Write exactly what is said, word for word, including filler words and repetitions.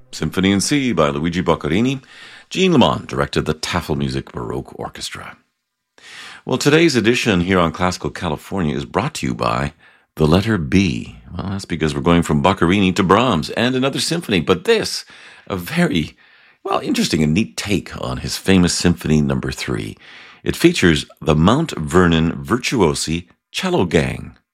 Symphony in C by Luigi Boccherini. Jean Lamont directed the Tafelmusik Baroque Orchestra. Well, today's edition here on Classical California is brought to you by the letter B. Well, that's because we're going from Boccherini to Brahms and another symphony, but this, a very, well, interesting and neat take on his famous Symphony Number Three. It features the Mount Vernon Virtuosi Cello Gang.